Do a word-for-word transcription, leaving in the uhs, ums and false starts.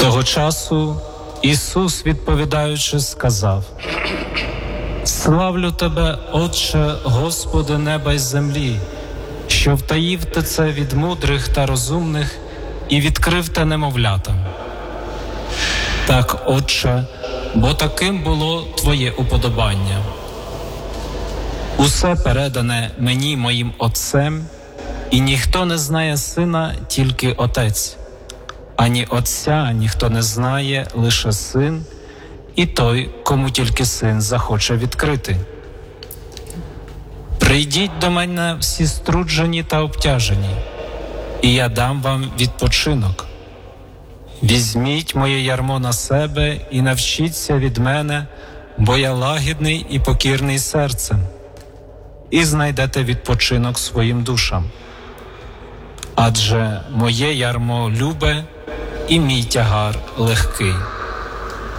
Того часу Ісус, відповідаючи, сказав: «Славлю Тебе, Отче, Господи неба й землі, що втаїв Ти це від мудрих та розумних і відкрив те немовлятам. Так, Отче, бо таким було Твоє уподобання. Усе передане мені моїм Отцем, і ніхто не знає Сина, тільки Отець, ані Отця ніхто не знає, лише Син, і той, кому тільки Син захоче відкрити. Прийдіть до мене всі струджені та обтяжені, і я дам вам відпочинок. Візьміть моє ярмо на себе і навчіться від мене, бо я лагідний і покірний серцем, і знайдете відпочинок своїм душам. Адже моє ярмо любе і мій тягар легкий».